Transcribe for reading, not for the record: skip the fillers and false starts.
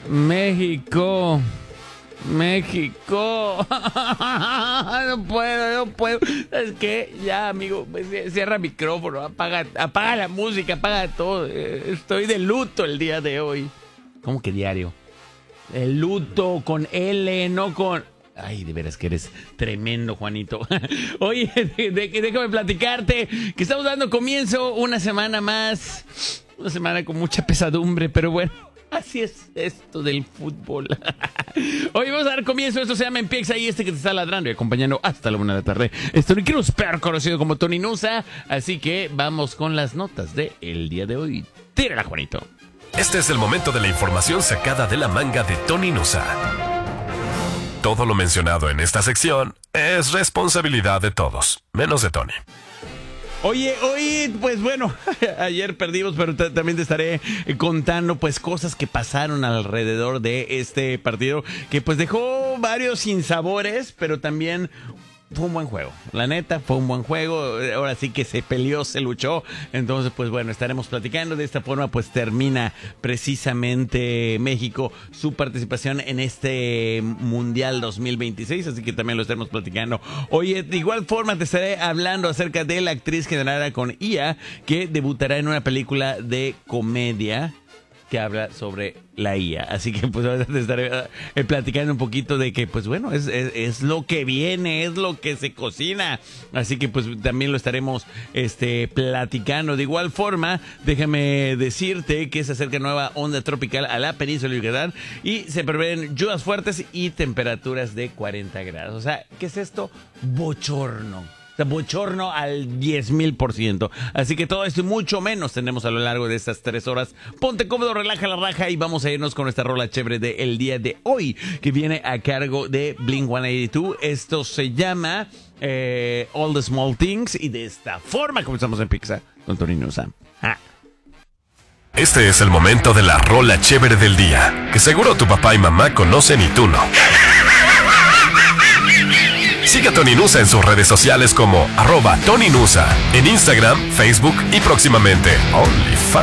México. No puedo. ¿Sabes qué? Ya, amigo, cierra el micrófono, apaga la música, apaga todo. Estoy de luto el día de hoy. ¿Cómo que diario? El luto con L, no con... Ay, de veras que eres tremendo, Juanito. Oye, déjame platicarte que estamos dando comienzo una semana más. Una semana con mucha pesadumbre, pero bueno. Así es esto del fútbol. Hoy vamos a dar comienzo. Esto se llama Empieza y que te está ladrando y acompañando hasta la 1 de la tarde. Tony Cruz, peor conocido como Tony Nusa. Así que vamos con las notas del día de hoy. Tírala, Juanito. Este es el momento de la información sacada de la manga de Tony Nusa. Todo lo mencionado en esta sección es responsabilidad de todos, menos de Tony. Oye, pues bueno, ayer perdimos, pero también te estaré contando pues cosas que pasaron alrededor de este partido que pues dejó varios sinsabores, pero también fue un buen juego. La neta, fue un buen juego. Ahora sí que se peleó, se luchó. Entonces, pues bueno, estaremos platicando. De esta forma, pues termina precisamente México su participación en este Mundial 2026. Así que también lo estaremos platicando. Oye, de igual forma te estaré hablando acerca de la actriz generada con IA, que debutará en una película de comedia que habla sobre la IA. Así que pues te estaré platicando un poquito de que pues bueno, es lo que viene, es lo que se cocina. Así que pues también lo estaremos platicando. De igual forma, déjame decirte que se acerca nueva onda tropical a la península de Yucatán y se prevén lluvias fuertes y temperaturas de 40 grados. O sea, ¿qué es esto? Bochorno. O sea, bochorno al 10,000%. Así que todo esto y mucho menos tenemos a lo largo de estas 3 horas. Ponte cómodo, relaja la raja y vamos a irnos con esta rola chévere del día de hoy, que viene a cargo de Blink-182. Esto se llama All the Small Things y de esta forma comenzamos en Pizza con Tony Nusa. Este es el momento de la rola chévere del día, que seguro tu papá y mamá conocen y tú no. Sigue a Tony Nusa en sus redes sociales como @TonyNusa, en Instagram, Facebook y próximamente OnlyFans.